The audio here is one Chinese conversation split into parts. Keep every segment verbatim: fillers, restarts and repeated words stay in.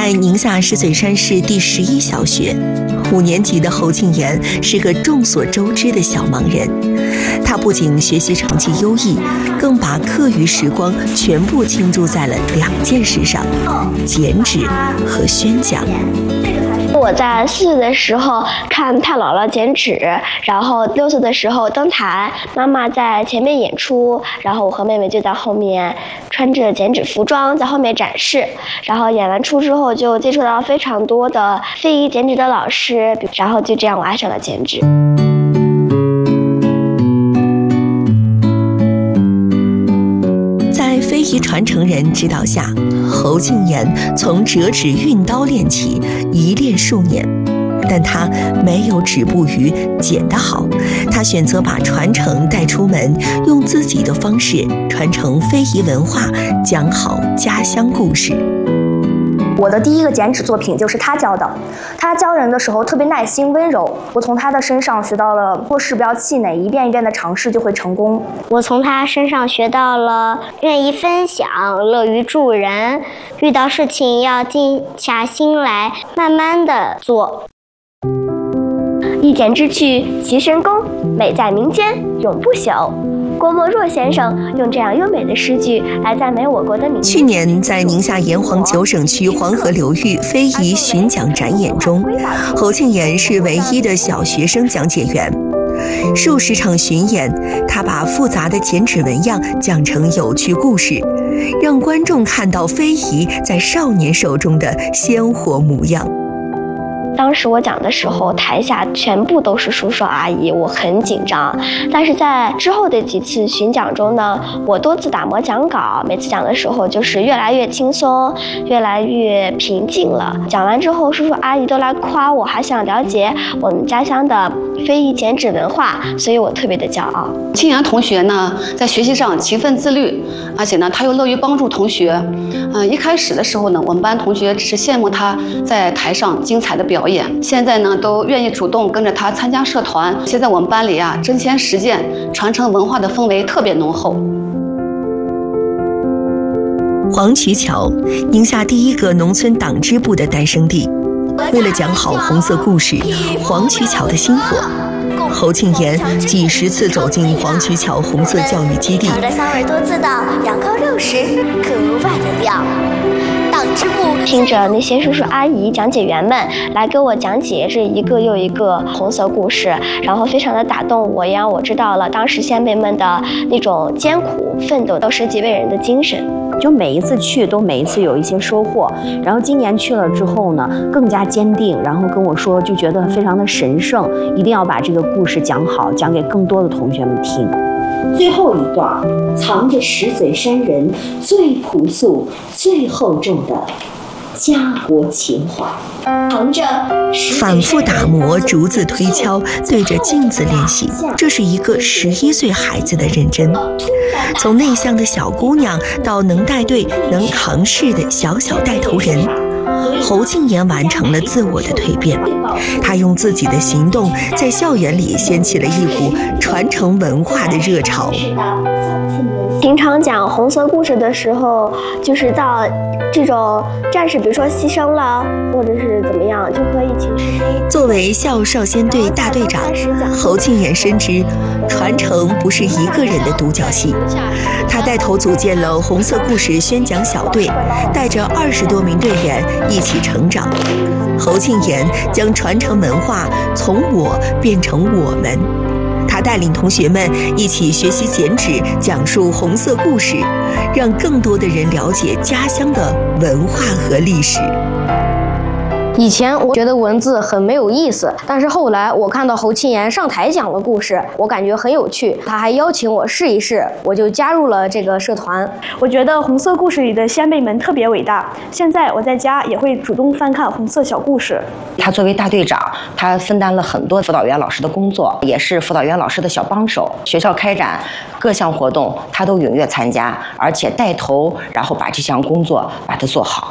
在宁夏石嘴山市第十一小学，五年级的侯庆妍是个众所周知的小盲人。他不仅学习成绩优异，更把课余时光全部倾注在了两件事上：剪纸和宣讲。 我在四岁的时候看太姥姥剪纸，然后六岁的时候登台，妈妈在前面演出，然后我和妹妹就在后面穿着剪纸服装在后面展示。然后演完出之后就接触到非常多的非遗剪纸的老师，然后就这样我爱上了剪纸。 在非遗传承人指导下，侯庆妍从折纸运刀练起，一练数年。但他没有止步于剪得好，他选择把传承带出门，用自己的方式传承非遗文化，讲好家乡故事。 我的第一个剪纸作品就是他教的，他教人的时候特别耐心温柔，我从他的身上学到了做事不要气馁，一遍一遍的尝试就会成功。 我从他身上学到了愿意分享，乐于助人，遇到事情要静下心来，慢慢的做。一剪之趣其神功，美在民间永不朽。郭沫若先生用这样优美的诗句来赞美我国的民族。 去年在宁夏炎黄九省区黄河流域非遗巡讲展演中，侯庆妍是唯一的小学生讲解员。数十场巡演，他把复杂的剪纸纹样讲成有趣故事，让观众看到非遗在少年手中的鲜活模样。 当时我讲的时候，台下全部都是叔叔阿姨，我很紧张。但是在之后的几次巡讲中呢，我多次打磨讲稿，每次讲的时候就是越来越轻松，越来越平静了。讲完之后，叔叔阿姨都来夸我，还想了解我们家乡的非遗剪纸文化，所以我特别的骄傲。 庆妍同学呢，在学习上勤奋自律，而且呢，他又乐于帮助同学。嗯、呃，一开始的时候呢，我们班同学只是羡慕他在台上精彩的表演。现在呢，都愿意主动跟着他参加社团。现在我们班里啊，真钱实践、传承文化的氛围特别浓厚。 黄渠桥，宁夏第一个农村党支部的诞生地。为了讲好红色故事，黄渠桥的薪火，侯庆妍几十次走进黄渠桥红色教育基地。 的香味多滋道，羊羔肉时格外的亮。党支部听着那些叔叔阿姨讲解员们来给我讲解这一个又一个红色故事，然后非常的打动我，也让我知道了当时先辈们的那种艰苦奋斗到舍己为人的精神。 就每一次去都每一次有一些收获，然后今年去了之后呢，更加坚定，然后跟我说就觉得非常的神圣，一定要把这个故事讲好，讲给更多的同学们听。 最后一段藏着石嘴山人最朴素最厚重的家国情怀，藏着反复打磨，逐字推敲，对着镜子练习，这是一个十一岁孩子的认真。从内向的小姑娘到能带队能扛事的小小带头人，侯庆妍完成了自我的蜕变。她用自己的行动在校园里掀起了一股传承文化的热潮。 平常讲红色故事的时候，就是到这种战士，比如说牺牲了，或者是怎么样，就可以请示。 作为校少先队大队长，侯庆妍深知传承不是一个人的独角戏。他带头组建了红色故事宣讲小队，带着二十多名队员一起成长。侯庆妍将传承文化从我变成我们。他带领同学们一起学习剪纸，讲述红色故事，让更多的人了解家乡的文化和历史。 以前我觉得文字很没有意思，但是后来我看到侯庆妍上台讲了故事，我感觉很有趣，他还邀请我试一试，我就加入了这个社团。 我觉得红色故事里的先辈们特别伟大，现在我在家也会主动翻看红色小故事。 他作为大队长，他分担了很多辅导员老师的工作，也是辅导员老师的小帮手。学校开展各项活动，他都踊跃参加，而且带头，然后把这项工作把它做好。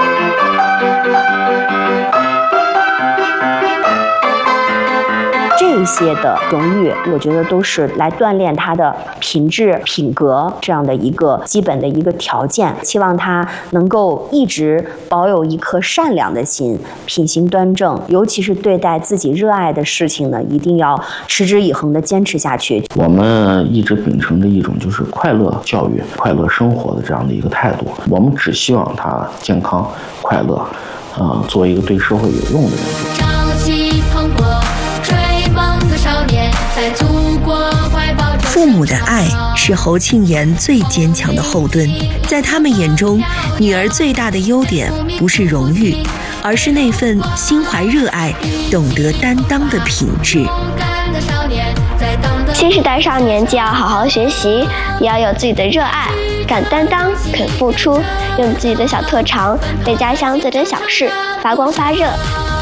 这这些的荣誉，我觉得都是来锻炼他的品质、品格这样的一个基本的一个条件。希望他能够一直保有一颗善良的心，品行端正，尤其是对待自己热爱的事情呢，一定要持之以恒地坚持下去。 我们一直秉承着一种就是快乐教育、快乐生活的这样的一个态度，我们只希望他健康、快乐，呃，做一个对社会有用的人。 朝气蓬勃，追梦的少年，在祖国怀抱中。 父母的爱是侯庆妍最坚强的后盾，在他们眼中，女儿最大的优点不是荣誉，而是那份心怀热爱、懂得担当的品质。 新时代少年既要好好学习，也要有自己的热爱，敢担当，肯付出，用自己的小特长为家乡做点小事，发光发热。